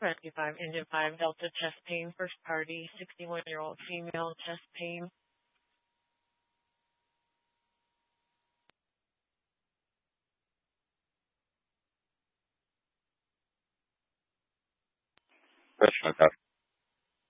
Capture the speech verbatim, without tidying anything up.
Rescue five, Engine five, Delta, chest pain, first party, sixty-one-year-old female, chest pain. Rescue five.